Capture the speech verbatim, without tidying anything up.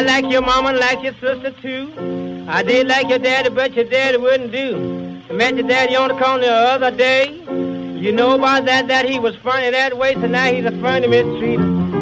I like your mama and like your sister too. I did like your daddy, but your daddy wouldn't do. I met your daddy on the corner the other day. You know about that, that he was funny that way, so now he's a funny mistreater.